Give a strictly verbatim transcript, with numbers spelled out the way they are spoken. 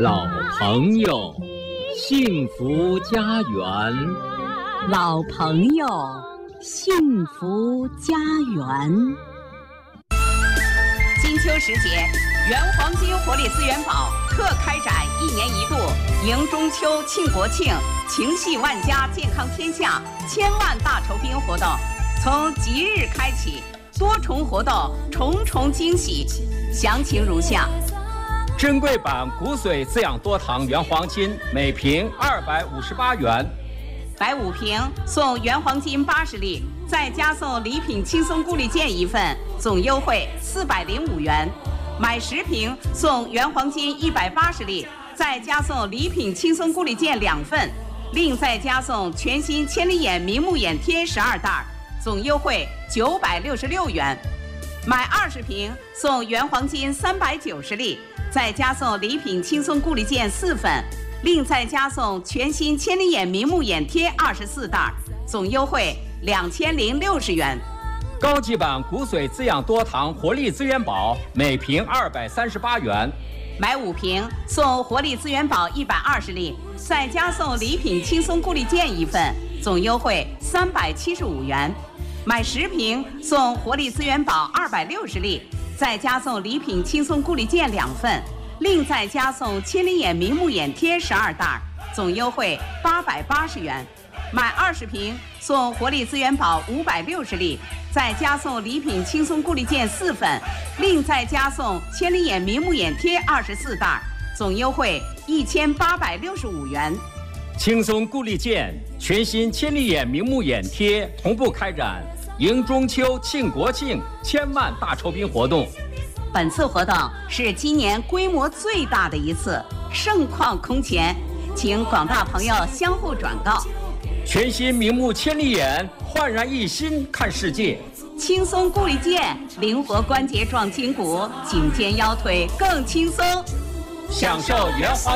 老朋友，幸福家园。 老朋友，幸福家园。 金秋时节，原黄金活力资源宝特开展一年一度迎中秋、庆国庆、情系万家、健康天下千万大酬宾活动，从即日开启，多重活动，重重惊喜，详情如下。 珍贵版骨髓滋养多糖原黄金每瓶二百五十八元， 买五瓶送原黄金八十粒，再加送礼品轻松固力健一份，总优惠四百零五元；买十瓶送原黄金一百八十粒，再加送礼品轻松固力健两份，另再加送全新千里眼明目眼贴十二袋，总优惠九百六十六元；买二十瓶送原黄金三百九十粒，再加送礼品轻松固力健四份。另再加送全新千里眼明目眼贴二十四袋，总优惠两千零六十元。 高级版骨髓滋养多糖活力资源宝每瓶二百三十八元， 买五瓶送活力资源宝一百二十粒，再加送礼品轻松固力健一份，总优惠三百七十五元；买十瓶送活力资源宝二百六十粒，再加送礼品轻松固力健两份。另再加送千里眼明目眼贴十二袋，总优惠八百八十元；买二十瓶送活力资源宝五百六十粒，再加送礼品轻松固力健四份，另再加送千里眼明目眼贴二十四袋，总优惠一千八百六十五元。 轻松固力健全新千里眼明目眼贴同步开展迎中秋、庆国庆千万大酬宾活动。 本次活动是今年规模最大的一次，盛况空前，请广大朋友相互转告。 全新明目千里眼，焕然一新看世界。 轻松固力健，灵活关节壮筋骨，颈肩腰腿更轻松。 享受原黄